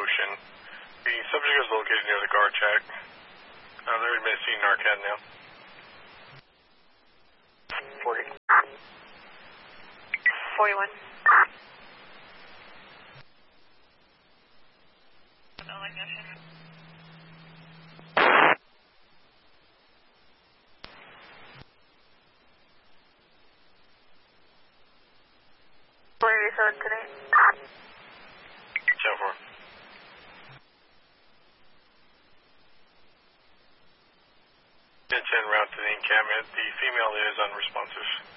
Ocean. The subject is located near the guard shack. They're admitting Narcan now. 40. 41. Where are you going today? 10-4. It's en route to the encampment. The female is unresponsive.